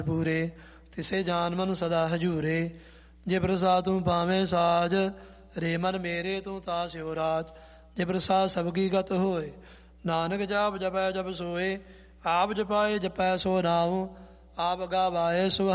ਪੂਰੇ ਤਿਸੇ ਜਾਨ ਮਨ ਸਦਾ ਹਜੂਰੇ। ਜੇ ਪ੍ਰਸਾਦ ਤੂੰ ਪਾਵੇਂ ਸਾਜ ਰੇ ਮਨ ਮੇਰੇ ਤੂੰ ਤਾ ਸਿਓ ਰਾਜ। ਜੇ ਪ੍ਰਸਾਦ ਸਭ ਕੀ ਗਤ ਹੋਏ ਨਾਨਕ ਜਾਪ ਜਪੈ ਜਪ ਸੋਏ। ਆਪ ਜਪਾਏ ਜਪੈ ਸੋ ਨਾਉ ਆਪ ਗਾਵਾਏ ਸੋ